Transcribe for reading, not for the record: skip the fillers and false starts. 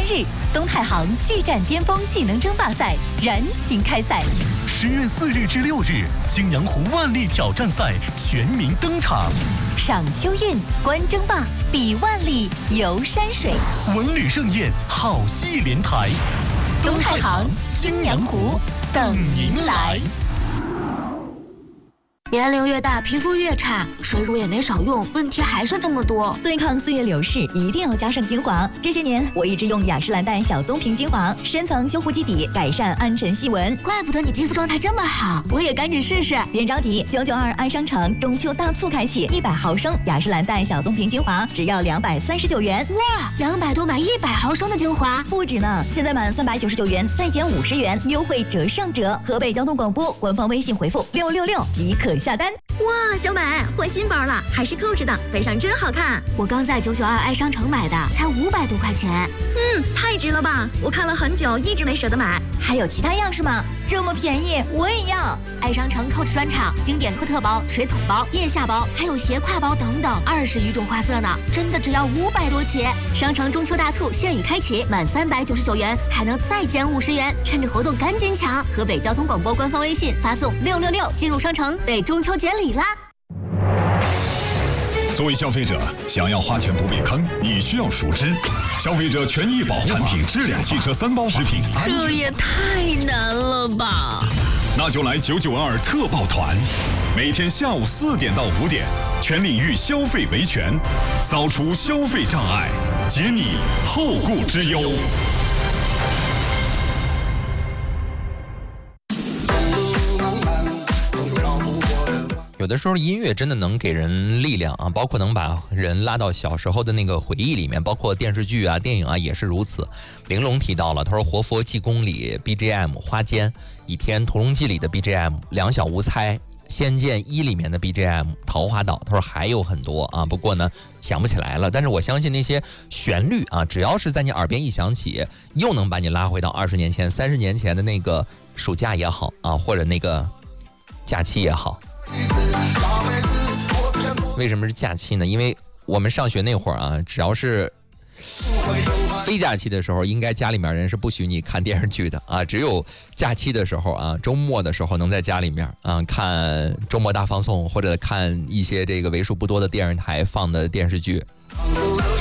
日，东太行巨战巅峰技能争霸赛燃情开赛。 10月4日至6日，青阳湖万历挑战赛全民登场。 赏秋韵，观争霸，比万历，游山水， 文旅盛宴，好戏连台。 东太行青阳湖等您来。 年龄越大，皮肤越差，水乳也没少用，问题还是这么多。 对抗岁月流逝，一定要加上精华。这些年，我一直用雅诗兰黛小棕瓶精华，深层修护基底，改善暗沉细纹。 怪不得你肌肤状态这么好，我也赶紧试试。 别着急，992爱商城中秋大促开启，100毫升雅诗兰黛小棕瓶精华只要239元。 哇，200多买100毫升的精华， 不止呢！现在满399元再减50元，优惠折上折。河北交通广播官方微信回复666即可下单。 哇，小美换新包了，还是扣着的，背上真好看。 我刚在992爱商城买的，才500多块钱。 太值了吧！我看了很久，一直没舍得买。 还有其他样式吗？这么便宜，我也要！ 爱商城 Coach 专场经典托特包、水桶包、腋下包，还有斜挎包等等，20余种花色呢，真的只要500多起。商城中秋大促现已开启，满399元还能再减50元，趁着活动赶紧抢！河北交通广播官方微信发送666进入商城，被中秋节礼啦！ 作为消费者，想要花钱不被坑，你需要熟知消费者权益保护产品质量汽车3包食品安全。 这也太难了吧！ 那就来992特报团，每天下午4点到5点，全领域消费维权，扫除消费障碍，解你后顾之忧。 有的时候音乐真的能给人力量啊，包括能把人拉到小时候的那个回忆里面，包括电视剧啊、电影啊也是如此。玲珑提到了，他说《活佛济公》里 BGM 花间，《倚天屠龙记》里的 BGM 两小无猜，《仙剑1》里面的 BGM 桃花岛，他说还有很多啊，不过呢想不起来了。但是我相信那些旋律啊，只要是在你耳边一响起，又能把你拉回到20年前、30年前的那个暑假也好啊，或者那个假期也好。为什么是假期呢？因为我们上学那会儿啊，只要是非假期的时候，应该家里面人是不许你看电视剧的啊。只有假期的时候啊，周末的时候能在家里面啊看周末大放送，或者看一些这个为数不多的电视台放的电视剧。